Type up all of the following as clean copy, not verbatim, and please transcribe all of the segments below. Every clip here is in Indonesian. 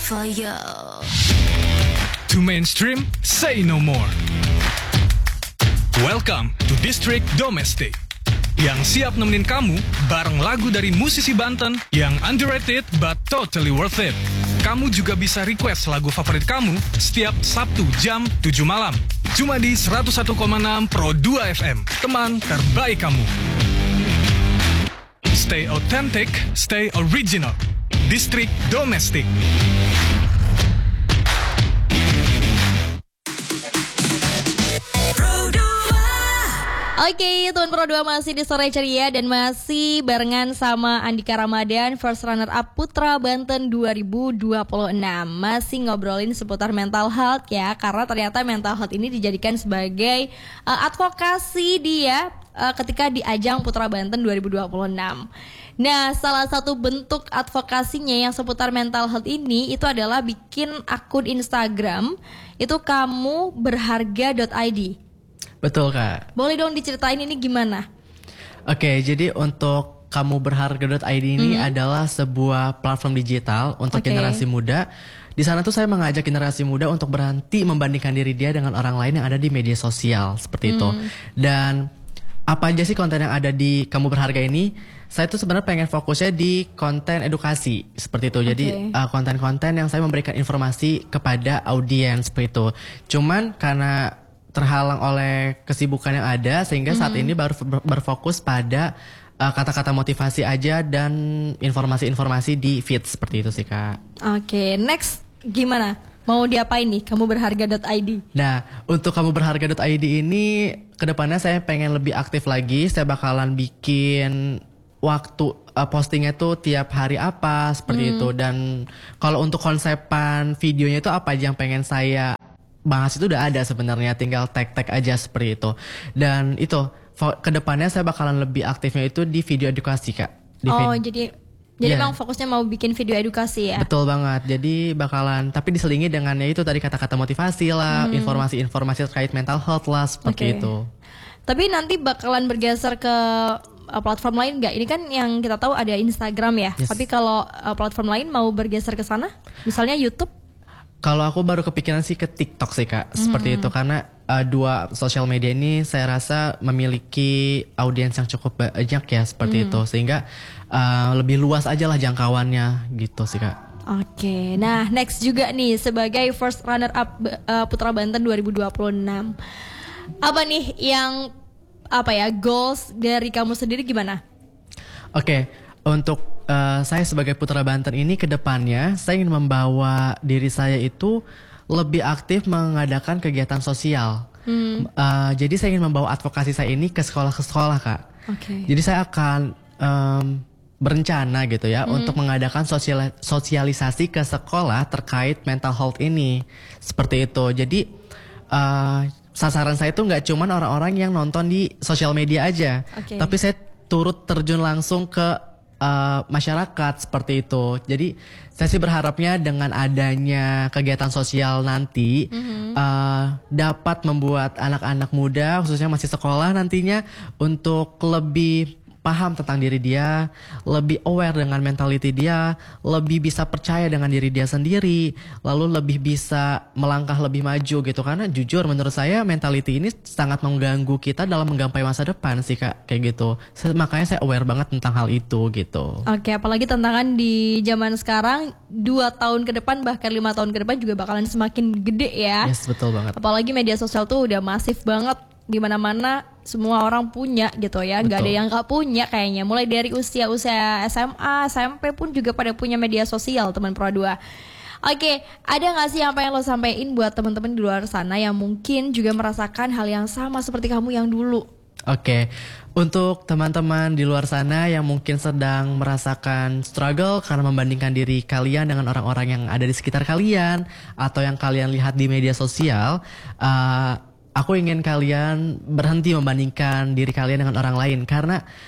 for you. To mainstream, say no more. Welcome to District Domestic, yang siap nemenin kamu bareng lagu dari musisi Banten yang underrated but totally worth it. Kamu juga bisa request lagu favorit kamu setiap Sabtu jam 7 malam. Cuma di 101,6 Pro 2 FM, teman terbaik kamu. Stay authentic, stay original. District Domestic. Oke, Tuan Pro 2 masih di Sore Ceria dan masih barengan sama Andika Ramadan, First Runner Up Putra Banten 2026. Masih ngobrolin seputar mental health ya, karena ternyata mental health ini dijadikan sebagai advokasi dia ketika di ajang Putra Banten 2026. Nah, salah satu bentuk advokasinya yang seputar mental health ini itu adalah bikin akun Instagram, itu kamuberharga.id. Betul, Kak. Boleh dong diceritain ini gimana? Oke, jadi untuk kamuberharga.id ini adalah sebuah platform digital untuk generasi muda. Di sana tuh saya mengajak generasi muda untuk berhenti membandingkan diri dia dengan orang lain yang ada di media sosial seperti itu. Dan apa aja sih konten yang ada di Kamu Berharga ini? Saya tuh sebenarnya pengen fokusnya di konten edukasi seperti itu. Jadi konten-konten yang saya memberikan informasi kepada audiens seperti itu. Cuman karena terhalang oleh kesibukan yang ada sehingga saat ini baru berfokus pada kata-kata motivasi aja dan informasi-informasi di feed seperti itu sih, Kak. Oke, next gimana? Mau diapain nih kamuberharga.id? Nah, untuk kamuberharga.id ini kedepannya saya pengen lebih aktif lagi. Saya bakalan bikin waktu postingnya tuh tiap hari apa seperti itu. Dan kalau untuk konsepan videonya itu apa aja yang pengen saya bahas itu udah ada sebenarnya, tinggal tag-tag aja seperti itu. Dan itu kedepannya saya bakalan lebih aktifnya itu di video edukasi, Kak. Jadi memang fokusnya mau bikin video edukasi ya? Betul banget. Jadi bakalan, tapi diselingi dengan itu tadi kata-kata motivasi lah, informasi-informasi terkait mental health lah seperti itu. Tapi nanti bakalan bergeser ke platform lain nggak? Ini kan yang kita tahu ada Instagram ya. Tapi kalau platform lain mau bergeser ke sana, misalnya YouTube? Kalau aku baru kepikiran sih ke TikTok sih, Kak, seperti itu karena dua sosial media ini saya rasa memiliki audiens yang cukup banyak ya seperti itu sehingga lebih luas aja lah jangkauannya gitu sih, Kak. Oke, nah next juga nih sebagai first runner up Putra Banten 2026, apa nih yang goals dari kamu sendiri gimana? Oke, untuk saya sebagai Putra Banten ini ke depannya saya ingin membawa diri saya itu lebih aktif mengadakan kegiatan sosial. Jadi saya ingin membawa advokasi saya ini ke sekolah-sekolah, Kak. Jadi saya akan berencana gitu ya untuk mengadakan sosialisasi ke sekolah terkait mental health ini. Seperti itu. Jadi sasaran saya itu nggak cuma orang-orang yang nonton di sosial media aja. Tapi saya turut terjun langsung ke masyarakat seperti itu. Jadi saya sih berharapnya dengan adanya kegiatan sosial nanti dapat membuat anak-anak muda khususnya masih sekolah nantinya untuk lebih paham tentang diri dia, lebih aware dengan mentality dia, lebih bisa percaya dengan diri dia sendiri, lalu lebih bisa melangkah lebih maju gitu. Karena jujur menurut saya mentality ini sangat mengganggu kita dalam menggapai masa depan sih, Kak, kayak gitu. Makanya saya aware banget tentang hal itu gitu. Oke, apalagi tantangan di zaman sekarang 2 tahun ke depan bahkan 5 tahun ke depan juga bakalan semakin gede ya. Yes, betul banget. Apalagi media sosial tuh udah masif banget, di mana-mana semua orang punya gitu ya, nggak ada yang nggak punya kayaknya. Mulai dari usia SMA, SMP pun juga pada punya media sosial, teman Pro 2. Oke, ada nggak sih yang pengen lo sampein buat teman-teman di luar sana yang mungkin juga merasakan hal yang sama seperti kamu yang dulu? Oke, untuk teman-teman di luar sana yang mungkin sedang merasakan struggle karena membandingkan diri kalian dengan orang-orang yang ada di sekitar kalian atau yang kalian lihat di media sosial, aku ingin kalian berhenti membandingkan diri kalian dengan orang lain karena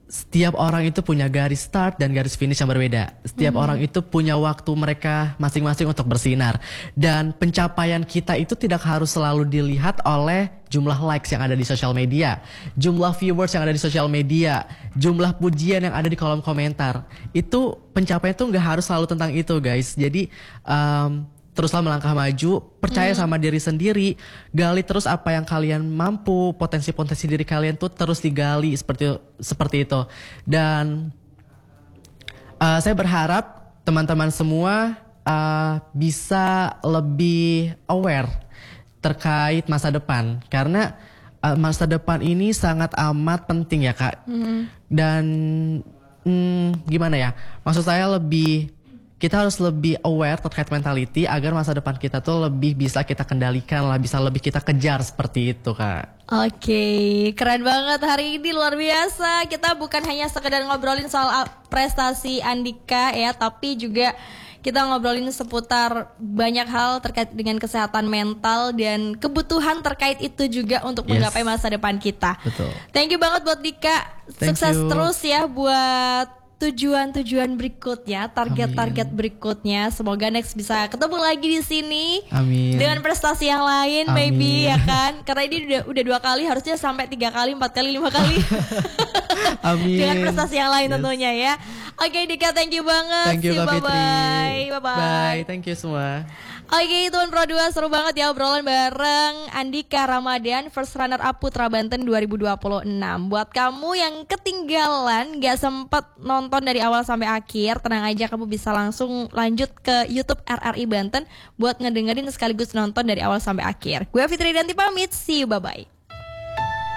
setiap orang itu punya garis start dan garis finish yang berbeda. Setiap orang itu punya waktu mereka masing-masing untuk bersinar. Dan pencapaian kita itu tidak harus selalu dilihat oleh jumlah likes yang ada di sosial media, jumlah viewers yang ada di sosial media, jumlah pujian yang ada di kolom komentar. Itu pencapaian itu nggak harus selalu tentang itu, guys. Jadi teruslah melangkah maju, percaya sama diri sendiri, gali terus apa yang kalian mampu, potensi-potensi diri kalian tuh terus digali seperti itu. Dan saya berharap teman-teman semua bisa lebih aware terkait masa depan, karena masa depan ini sangat amat penting ya Kak. Dan gimana ya? Maksud saya kita harus lebih aware terkait mentality agar masa depan kita tuh lebih bisa kita kendalikan lah, bisa lebih kita kejar seperti itu Kak. Oke, keren banget hari ini, luar biasa. Kita bukan hanya sekedar ngobrolin soal prestasi Andika ya, tapi juga kita ngobrolin seputar banyak hal terkait dengan kesehatan mental dan kebutuhan terkait itu juga untuk menggapai masa depan kita. Betul. Thank you banget buat Dika. Sukses terus ya buat tujuan-tujuan berikutnya, target-target berikutnya. Semoga next bisa ketemu lagi di sini. Amin. Dengan prestasi yang lain, maybe ya kan? Karena ini udah 2 kali, harusnya sampai 3 kali, 4 kali, 5 kali. Amin. Dengan prestasi yang lain tentunya ya. Oke Dika, thank you banget. Thank you Kak Fitri. Bye-bye. Bye, thank you semua. Oke, Tuan Pro 2 seru banget ya obrolan bareng Andika Ramadan, first runner up Putra Banten 2026. Buat kamu yang ketinggalan, gak sempet nonton dari awal sampai akhir, tenang aja, kamu bisa langsung lanjut ke YouTube RRI Banten buat ngedengerin sekaligus nonton dari awal sampai akhir. Gue Fitri Danti pamit, see you, bye-bye.